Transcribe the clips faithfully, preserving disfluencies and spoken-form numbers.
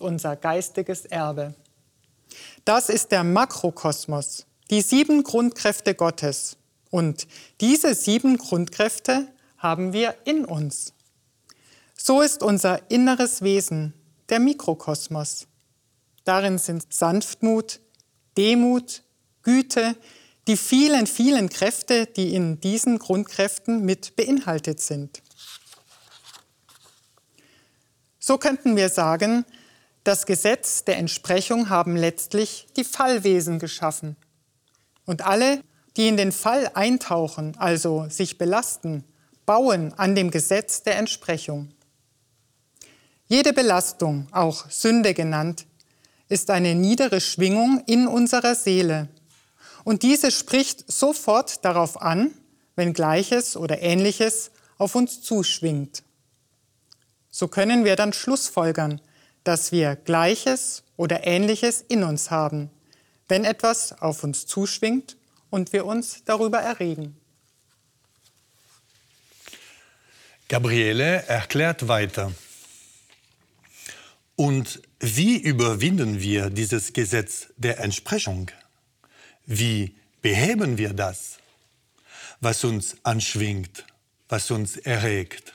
unser geistiges Erbe. Das ist der Makrokosmos, die sieben Grundkräfte Gottes. Und diese sieben Grundkräfte haben wir in uns. So ist unser inneres Wesen, der Mikrokosmos. Darin sind Sanftmut, Demut, Güte, die vielen, vielen Kräfte, die in diesen Grundkräften mit beinhaltet sind. So könnten wir sagen, das Gesetz der Entsprechung haben letztlich die Fallwesen geschaffen. Und alle, die in den Fall eintauchen, also sich belasten, bauen an dem Gesetz der Entsprechung. Jede Belastung, auch Sünde genannt, ist eine niedere Schwingung in unserer Seele. Und diese spricht sofort darauf an, wenn Gleiches oder Ähnliches auf uns zuschwingt. So können wir dann schlussfolgern, dass wir Gleiches oder Ähnliches in uns haben, wenn etwas auf uns zuschwingt und wir uns darüber erregen. Gabriele erklärt weiter. Und wie überwinden wir dieses Gesetz der Entsprechung? Wie beheben wir das, was uns anschwingt, was uns erregt?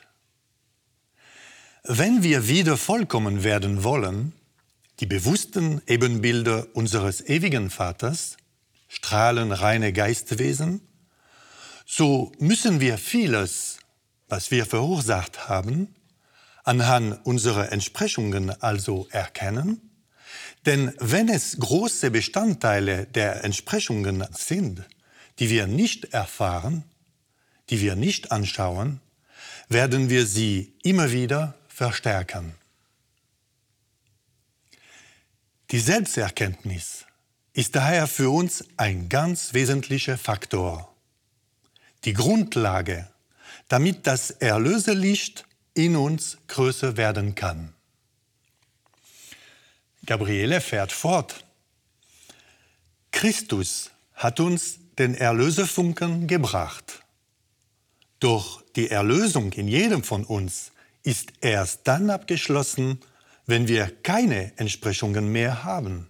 Wenn wir wieder vollkommen werden wollen, die bewussten Ebenbilder unseres ewigen Vaters, strahlenreine Geistwesen, so müssen wir vieles, was wir verursacht haben, anhand unserer Entsprechungen also erkennen. Denn wenn es große Bestandteile der Entsprechungen sind, die wir nicht erfahren, die wir nicht anschauen, werden wir sie immer wieder verstärken. Die Selbsterkenntnis ist daher für uns ein ganz wesentlicher Faktor. Die Grundlage, damit das Erlöserlicht in uns größer werden kann. Gabriele fährt fort. Christus hat uns den Erlöserfunken gebracht. Doch die Erlösung in jedem von uns ist erst dann abgeschlossen, wenn wir keine Entsprechungen mehr haben.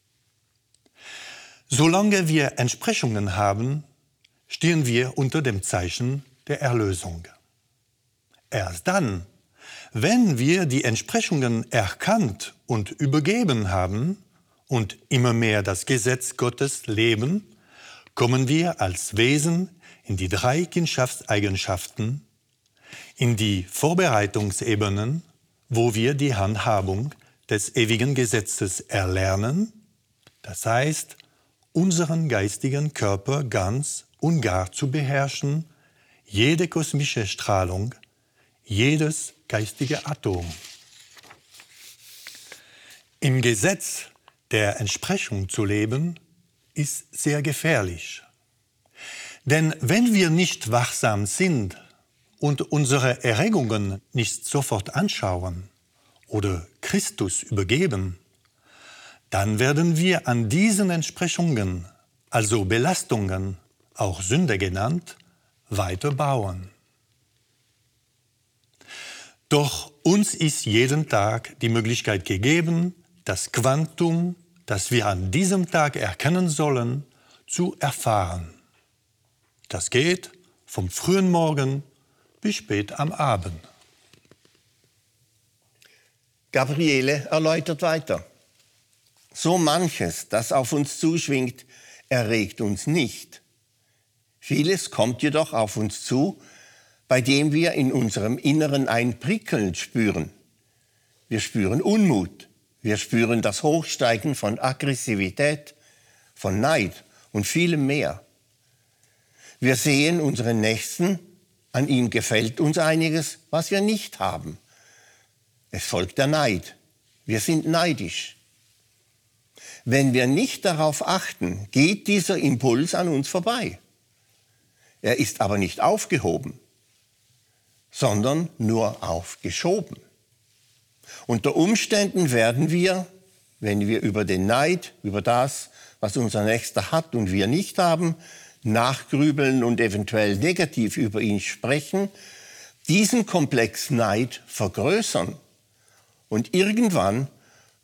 Solange wir Entsprechungen haben, stehen wir unter dem Zeichen der Erlösung. Erst dann, wenn wir die Entsprechungen erkannt und übergeben haben und immer mehr das Gesetz Gottes leben, kommen wir als Wesen in die drei Kindschaftseigenschaften, in die Vorbereitungsebenen, wo wir die Handhabung des ewigen Gesetzes erlernen, das heißt, unseren geistigen Körper ganz und gar zu beherrschen, jede kosmische Strahlung, jedes geistige Atom. Im Gesetz der Entsprechung zu leben, ist sehr gefährlich. Denn wenn wir nicht wachsam sind und unsere Erregungen nicht sofort anschauen oder Christus übergeben, dann werden wir an diesen Entsprechungen, also Belastungen, auch Sünde genannt, weiter bauen. Doch uns ist jeden Tag die Möglichkeit gegeben, das Quantum, das wir an diesem Tag erkennen sollen, zu erfahren. Das geht vom frühen Morgen bis spät am Abend. Gabriele erläutert weiter. So manches, das auf uns zuschwingt, erregt uns nicht. Vieles kommt jedoch auf uns zu, bei dem wir in unserem Inneren ein Prickeln spüren. Wir spüren Unmut, wir spüren das Hochsteigen von Aggressivität, von Neid und vielem mehr. Wir sehen unseren Nächsten, an ihm gefällt uns einiges, was wir nicht haben. Es folgt der Neid, wir sind neidisch. Wenn wir nicht darauf achten, geht dieser Impuls an uns vorbei. Er ist aber nicht aufgehoben, sondern nur aufgeschoben. Unter Umständen werden wir, wenn wir über den Neid, über das, was unser Nächster hat und wir nicht haben, nachgrübeln und eventuell negativ über ihn sprechen, diesen Komplex Neid vergrößern. Und irgendwann